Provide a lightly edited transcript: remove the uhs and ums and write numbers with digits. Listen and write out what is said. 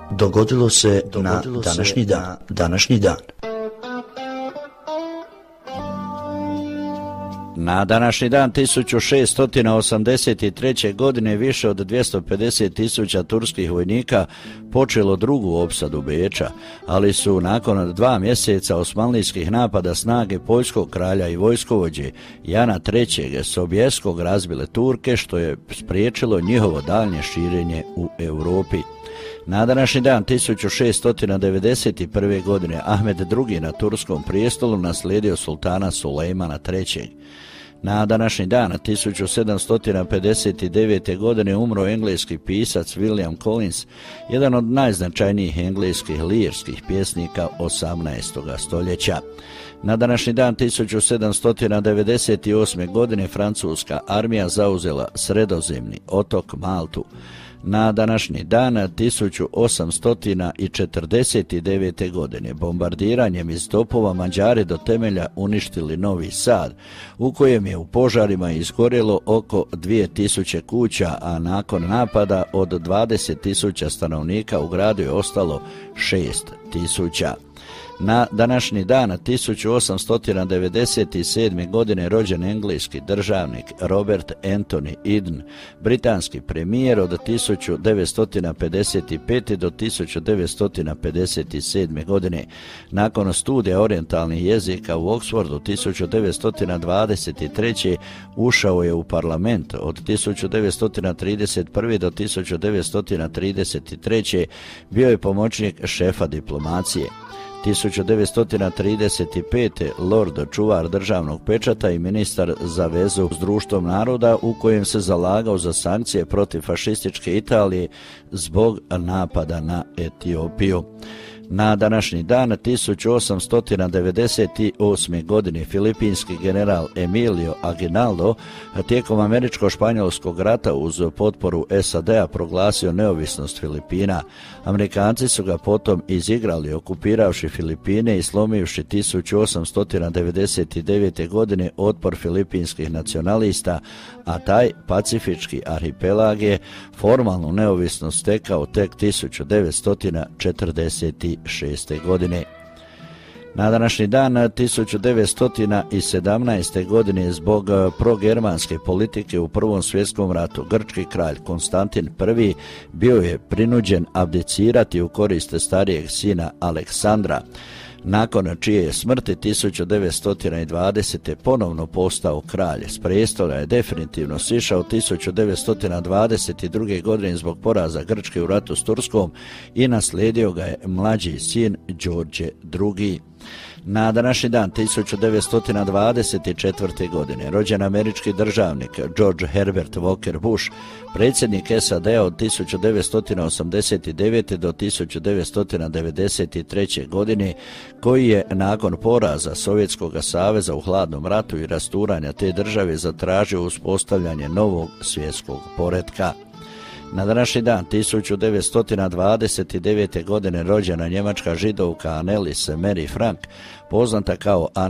dogodilo se na današnji dan. Na današnji dan 1683. godine više od 250.000 turskih vojnika počelo drugu opsadu Beča, ali su nakon 2 mjeseca osmanlijskih napada snage poljskog kralja i vojskovođe Jana III. Sobjeskog razbile Turke, što je spriječilo njihovo daljnje širenje u Europi. Na današnji dan 1691. godine Ahmed II. Na turskom prijestolu naslijedio sultana Sulejmana III. Na današnji dan 1759. godine umro engleski pisac William Collins, jedan od najznačajnijih engleskih lirskih pjesnika 18. stoljeća. Na današnji dan 1798. godine francuska armija zauzela sredozemni otok Maltu. Na današnji dan 1849. godine bombardiranjem iz topova Mađari do temelja uništili Novi Sad, u kojem je u požarima izgorjelo oko 2000 kuća, a nakon napada od 20.000 stanovnika u gradu je ostalo 6.000. Na današnji dan 1897. godine rođen engleski državnik Robert Anthony Eden, britanski premijer od 1955. do 1957. godine. Nakon studija orijentalnih jezika u Oxfordu 1923. ušao je u parlament. Od 1931. do 1933. bio je pomoćnik šefa diplomacije. 1935. lord čuvar državnog pečata i ministar za vezu s društvom naroda, u kojem se zalagao za sankcije protiv fašističke Italije zbog napada na Etiopiju. Na današnji dan 1898. godine filipinski general Emilio Aguinaldo tijekom američko-španjolskog rata uz potporu SAD-a proglasio neovisnost Filipina. Amerikanci su ga potom izigrali okupiravši Filipine i slomivši 1899. godine otpor filipinskih nacionalista, a taj pacifički arhipelag je formalnu neovisnost stekao tek 1946. godine. Na današnji dan 1917. godine zbog progermanske politike u Prvom svjetskom ratu grčki kralj Konstantin I bio je prinuđen abdicirati u korist starijeg sina Aleksandra, nakon čije je smrti 1920. ponovno postao kralj. S prestola je definitivno sišao 1922. godine zbog poraza Grčke u ratu s Turskom i naslijedio ga je mlađi sin Đorđe II. Na današnji dan 1924. godine rođen američki državnik George Herbert Walker Bush, predsjednik SAD-a od 1989. do 1993. godine, koji je nakon poraza Sovjetskog saveza u hladnom ratu i rasturanja te države zatražio uspostavljanje novog svjetskog poretka. Na današnji dan 1929. godine rođena njemačka židovka Anneliese Mary Frank, poznata kao